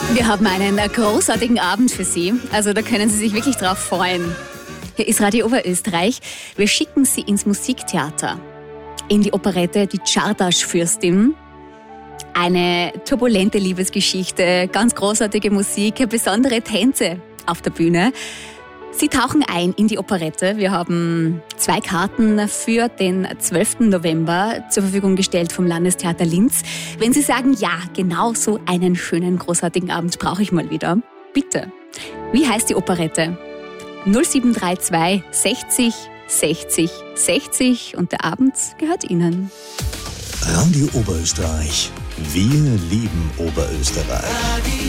Wir haben einen großartigen Abend für Sie. Also da können Sie sich wirklich drauf freuen. Hier ist Radio Oberösterreich. Wir schicken Sie ins Musiktheater. In die Operette Die Czardas-Fürstin. Eine turbulente Liebesgeschichte, ganz großartige Musik, besondere Tänze auf der Bühne. Sie tauchen ein in die Operette. Wir haben 2 Karten für den 12. November zur Verfügung gestellt vom Landestheater Linz. Wenn Sie sagen, ja, genau so einen schönen, großartigen Abend brauche ich mal wieder, bitte. Wie heißt die Operette? 0732 60 60 60 und der Abend gehört Ihnen. Radio Oberösterreich. Wir lieben Oberösterreich.